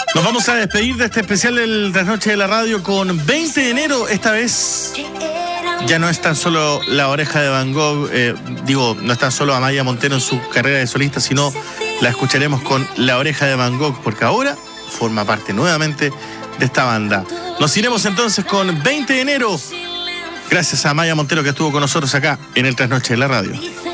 Nos vamos a despedir de este especial del Trasnoche de la Radio con 20 de enero. Esta vez ya no es tan solo La Oreja de Van Gogh, no es tan solo Amaya Montero en su carrera de solista, sino la escucharemos con La Oreja de Van Gogh, porque ahora forma parte nuevamente de esta banda. Nos iremos entonces con 20 de enero. Gracias a Amaya Montero que estuvo con nosotros acá en el Trasnoche de la Radio.